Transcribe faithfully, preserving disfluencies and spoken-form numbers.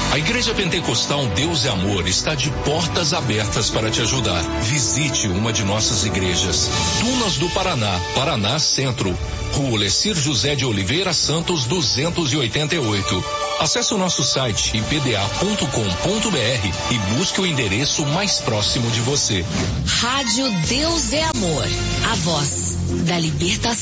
A Igreja Pentecostal Deus é Amor está de portas abertas para te ajudar. Visite uma de nossas igrejas. Dunas do Paraná, Paraná Centro. Rua Lecir José de Oliveira Santos duzentos e oitenta e oito. Acesse o nosso site i p d a ponto com ponto b r e busque o endereço mais próximo de você. Rádio Deus é Amor. A voz da libertação.